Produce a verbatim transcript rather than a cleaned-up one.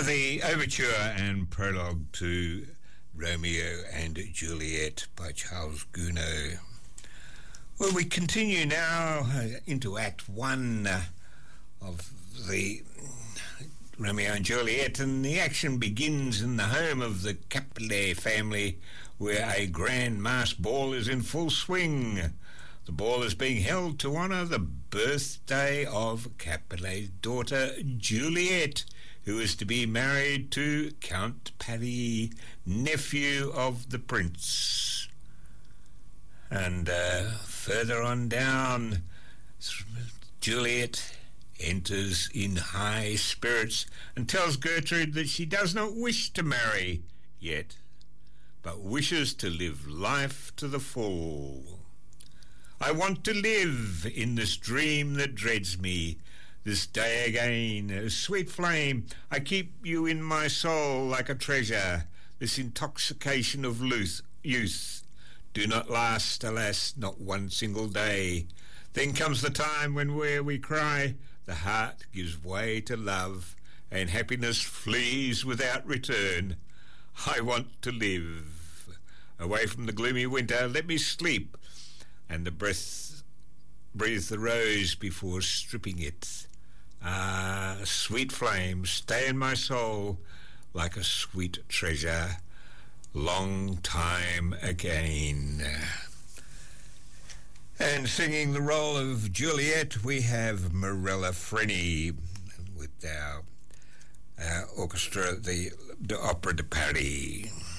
Now the overture and prologue to Romeo and Juliet by Charles Gounod. Well, we continue now into Act One uh, of the Romeo and Juliet, and the action begins in the home of the Capulet family, where a grand masked ball is in full swing. The ball is being held to honour the birthday of Capulet's daughter Juliet, who is to be married to Count Paris, nephew of the prince. And uh, further on down, Juliet enters in high spirits and tells Gertrude that she does not wish to marry yet, but wishes to live life to the full. I want to live in this dream that dreads me, this day again, sweet flame, I keep you in my soul like a treasure. This intoxication of youth do not last, alas, not one single day. Then comes the time when where we cry, the heart gives way to love, and happiness flees without return. I want to live. Away from the gloomy winter, let me sleep, and the breath breathe the rose before stripping it. Ah, sweet flame, stay in my soul like a sweet treasure, long time again. And singing the role of Juliet, we have Mirella Freni with our, our orchestra, the, the Opera de Paris.